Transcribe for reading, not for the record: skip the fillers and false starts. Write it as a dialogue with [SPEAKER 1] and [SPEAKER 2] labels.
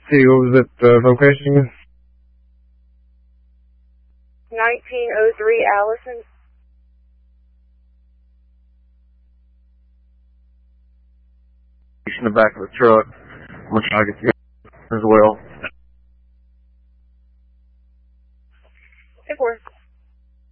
[SPEAKER 1] See, what was it, location?
[SPEAKER 2] 1903 Allison.
[SPEAKER 1] In the back of the truck. I'm going to try to get you as well.